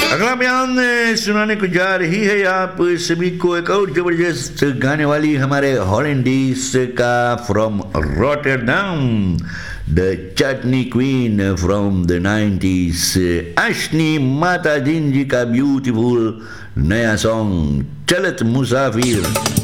अगला बयान सुनाने को जा रही है आप सभी को एक और जबरदस्त गाने वाली हमारे हॉलैंडीज का from Rotterdam, the chutney queen from the 90s, अश्नी माता जी का ब्यूटीफुल नया सॉन्ग चलत मुसाफिर।